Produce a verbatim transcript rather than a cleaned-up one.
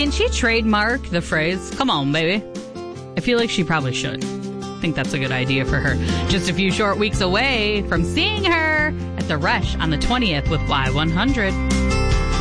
Can she trademark the phrase, come on, baby? I feel like she probably should. I think that's a good idea for her. Just a few short weeks away from seeing her at the Rush on the twentieth with Y one hundred.